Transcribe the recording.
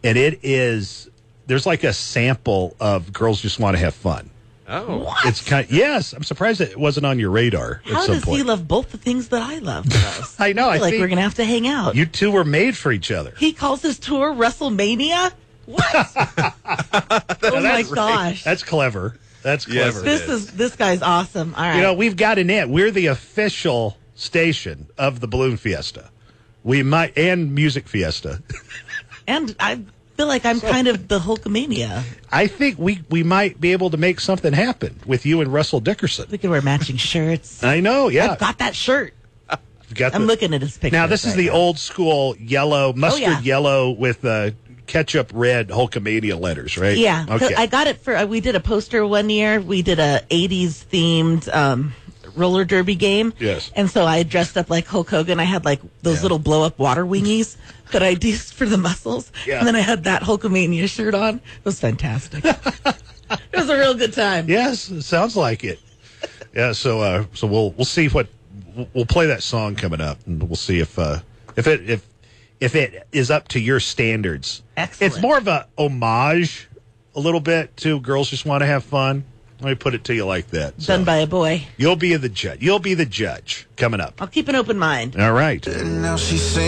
and there's like a sample of Girls Just Want to Have Fun. Oh. What? It's yes. I'm surprised it wasn't on your radar at How some does point. he love both the things that I love? I know. I feel like think we're going to have to hang out. you two were made for each other. He calls his tour WrestleMania? What? Oh, my gosh. That's clever. That's Yes, clever. This guy's awesome. All right. We've got an it. We're the official station of the Balloon Fiesta. And Music Fiesta. And I feel like I'm kind of the Hulkamania. I think we might be able to make something happen with you and Russell Dickerson. We could wear matching shirts. I know, yeah. I've got that shirt. Got I'm looking at his picture. Now, this is the old school mustard yellow with ketchup red Hulkamania letters, right? Yeah. Okay. I got it we did a poster one year. We did a 80s themed roller derby game. Yes. And so I dressed up like Hulk Hogan. I had like those little blow up water wingies that I used for the muscles. Yeah. And then I had that Hulkamania shirt on. It was fantastic. It was a real good time. Yes, it sounds like it. Yeah, so we'll see we'll play that song coming up, and we'll see if it is up to your standards. Excellent. It's more of a homage, a little bit, to Girls Just Want to Have Fun. Let me put it to you like that. Done by a boy. You'll be the judge. You'll be the judge coming up. I'll keep an open mind. All right. And now she's saying